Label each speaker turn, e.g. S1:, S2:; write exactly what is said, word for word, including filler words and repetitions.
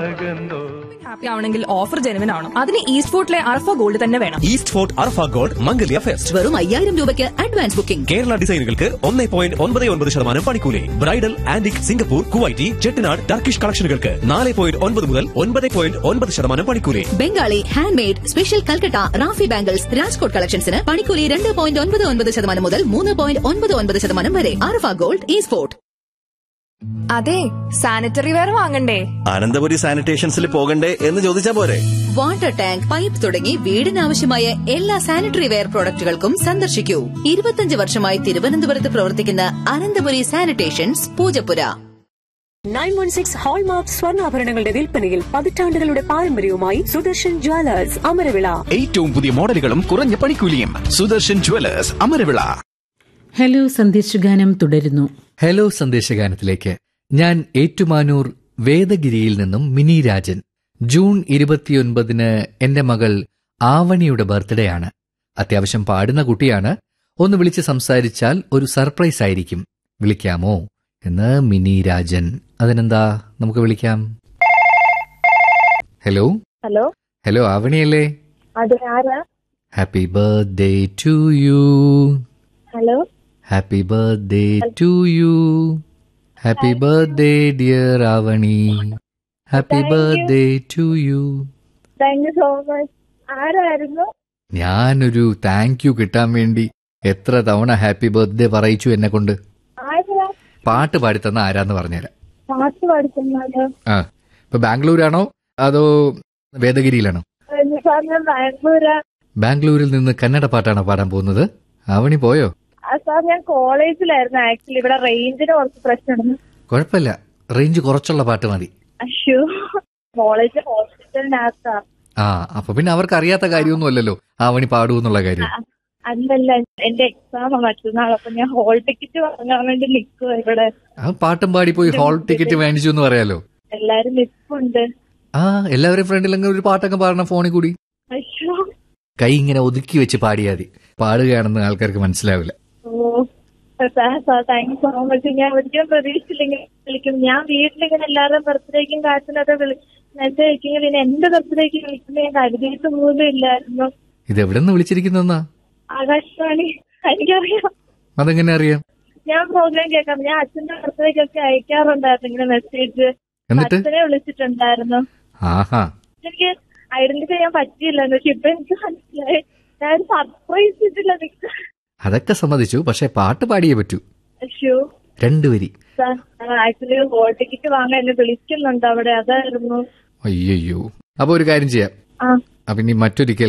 S1: Happy ആവണമെങ്കിൽ offer genuine ആവണം. അതിന് ഈസ്റ്റ് ഫോർട്ടിലെ അർഫ ഗോൾഡ് തന്നെ വേണം.
S2: ഈസ്റ്റ് ഫോർട്ട് അർഫ ഗോൾഡ് മംഗല്യ ഫെസ്റ്റ്
S3: വെറും അയ്യായിരം രൂപയ്ക്ക് അഡ്വാൻസ് ബുക്കിംഗ്.
S2: കേരള ഡിസൈനുകൾക്ക് ഒന്നേ പോയിന്റ് ഒൻപത് ഒൻപത് ശതമാനം പണിക്കൂലി. Bridal, antique, Singapore, Kuwaiti, Chettinad, Turkish കളക്ഷനുകൾക്ക് നാല് പോയിന്റ് ഒൻപത് മുതൽ ഒൻപത് പോയിന്റ് ഒൻപത് ശതമാനം പണിക്കൂലി.
S3: Bengali, hand made, special Calcutta, Rafi bangles, Rajkot കളക്ഷൻസിന് പണിക്കൂലി രണ്ട് പോയിന്റ് ഒൻപത് ഒൻപത് ശതമാനം മുതൽ മൂന്ന് പോയിന്റ് ഒൻപത് ഒൻപത് ശതമാനം വരെ. Arfa gold east fort.
S1: അതെ, സാനിറ്ററി വെയർ വാങ്ങണ്ടേ?
S4: അനന്തപുരി സാനിറ്റേഷൻസിൽ പോകണ്ടേ എന്ന് ചോദിച്ചാ പോരെ.
S3: വാട്ടർ ടാങ്ക്, പൈപ്പ് തുടങ്ങി വീടിനാവശ്യമായ എല്ലാ സാനിറ്ററി വെയർ പ്രോഡക്റ്റുകൾക്കും സന്ദർശിക്കൂ. ഇരുപത്തിയഞ്ച് വർഷമായി തിരുവനന്തപുരത്ത് പ്രവർത്തിക്കുന്ന Ananthapuri sanitations, Poojappura.
S5: Nine one six hallmark സ്വർണ്ണാഭരണങ്ങളുടെ വിൽപ്പനയിൽ പതിറ്റാണ്ടുകളുടെ പാരമ്പര്യവുമായി സുദർശൻ ജ്വല്ലേഴ്സ്, അമരവിള.
S6: ഏറ്റവും പുതിയ മോഡലുകളും കുറഞ്ഞ പണിക്കൂലിയും. സുദർശൻ ജ്വല്ലേഴ്സ്, അമരവിള.
S7: ഹലോ സന്ദേശഗാനം തുടരുന്നു.
S8: ഹലോ സന്ദേശഗാനത്തിലേക്ക് ഞാൻ ഏറ്റുമാനൂർ വേദഗിരിയിൽ നിന്നും മിനി രാജൻ. ജൂൺ ഇരുപത്തിയൊൻപതിന് എന്റെ മകൾ ആവണിയുടെ ബർത്ത്ഡേ ആണ്. അത്യാവശ്യം പാടുന്ന കുട്ടിയാണ്. ഒന്ന് വിളിച്ച് സംസാരിച്ചാൽ ഒരു സർപ്രൈസ് ആയിരിക്കും. വിളിക്കാമോ എന്ന് മിനി രാജൻ. അതിനെന്താ, നമുക്ക് വിളിക്കാം. Hello
S9: hello
S8: hello ആവണിയല്ലേ?
S9: അതെ, ആരാ?
S8: Happy birthday to you.
S9: Hello,
S8: happy birthday to you. Happy birthday dear Avani. Happy birthday to you.
S9: Thank you so much. ആരായിരുന്നു?
S8: ഞാനൊരു താങ്ക് യു കിട്ടാൻ വേണ്ടി എത്ര തവണ ഹാപ്പി ബർത്ത്ഡേ പറയിച്ചു എന്നെ കൊണ്ട്.
S9: ആരാ?
S8: പാട്ട് പാടിത്തന്ന ആരാന്ന് പറഞ്ഞുതരാം.
S9: പാട്ട് പാടിത്തന്നാലോ?
S8: ആ, ഇപ്പൊ ബാംഗ്ലൂരാണോ അതോ വേദഗിരിയിലാണോ?
S9: ബാംഗ്ലൂരാ.
S8: ബാംഗ്ലൂരിൽ നിന്ന് കന്നഡ പാട്ടാണോ പാടാൻ പോകുന്നത്? ആവണി പോയോ?
S9: സാർ, ഞാൻ കോളേജിലായിരുന്നു. ആക്ച്വലി ഇവിടെ റേഞ്ചിന് കുറച്ച് പ്രശ്നമുണ്ട്.
S8: കുഴപ്പമില്ല, റേഞ്ച് കുറച്ചുള്ള പാട്ട് മതി.
S9: അയ്യോ, കോളേജ് ഹോസ്പിറ്റലിനകത്താ.
S8: ആ, അപ്പൊ പിന്നെ അവർക്ക് അറിയാത്ത കാര്യമൊന്നും അല്ലല്ലോ ആവണി പാടൂ എന്നുള്ള കാര്യം.
S9: അല്ലല്ല, എന്റെ എക്സാം മറ്റന്നാൾ. അപ്പൊ ഞാൻ ഹോൾ ടിക്കറ്റ് വാങ്ങാൻ വേണ്ടി നിൽക്കുവാ ഇവിടെ.
S8: ആ, പാട്ടും പാടി പോയി ഹോൾ ടിക്കറ്റ് മേടിച്ചു എന്ന് പറയാലോ.
S9: എല്ലാരും നിൽപ്പുണ്ട്.
S8: ആ, എല്ലാവരും ഫ്രണ്ടിലെങ്കിലും ഒരു പാട്ടൊക്കെ പാടണം ഫോണിൽ കൂടി.
S9: അയ്യോ,
S8: കൈ ഇങ്ങനെ ഒതുക്കി വെച്ച് പാടിയാൽ മതി. പാടുകയാണെന്ന് ആൾക്കാർക്ക് മനസ്സിലാവില്ല.
S9: ഓ sir, thank you so much. ഞാൻ ഒരിക്കലും പ്രതീക്ഷിച്ചില്ലെങ്കിൽ വിളിക്കും. ഞാൻ വീട്ടിലിങ്ങനെ എല്ലാവരും ബർത്ത്ഡേക്കും കാറ്റിനൊക്കെ വിളി മെസ്സേജ് അയക്കുമെങ്കിൽ പിന്നെ എന്റെ ബർത്ത്ഡേക്ക് വിളിക്കുന്നത് ഞാൻ കരുതിയിട്ട് പോലും ഇല്ലായിരുന്നു.
S8: ഇത് എവിടെ നിന്ന് വിളിച്ചിരിക്കുന്ന?
S9: ആകാശവാണി. എനിക്കറിയാം.
S8: അതെങ്ങനെ അറിയാം?
S9: ഞാൻ പ്രോഗ്രാം കേൾക്കാം. ഞാൻ അച്ഛന്റെ ബർത്ത്ഡേക്കൊക്കെ അയക്കാറുണ്ടായിരുന്നു ഇങ്ങനെ മെസ്സേജ്. അച്ഛനെ വിളിച്ചിട്ടുണ്ടായിരുന്നു.
S8: ആഹാ,
S9: എനിക്ക് ഐഡന്റിഫൈ ചെയ്യാൻ പറ്റിയില്ല. പക്ഷെ ഇപ്പൊ എനിക്ക് മനസ്സിലായി. ഞാൻ സർപ്രൈസ് ചെയ്തില്ല.
S8: അതൊക്കെ സമ്മതിച്ചു, പക്ഷെ പാട്ട് പാടിയേ പറ്റൂ. രണ്ടുപേരി
S9: ആക്ച്വലി ഹോൾ ടിക്കറ്റ് വാങ്ങാൻ എന്നെ വിളിക്കുന്നുണ്ട് അവിടെ. അതായിരുന്നു.
S8: അയ്യോ, അപ്പൊ ഒരു കാര്യം ചെയ്യാം. അപ്പൊ ഇനി മറ്റൊരിക്കൽ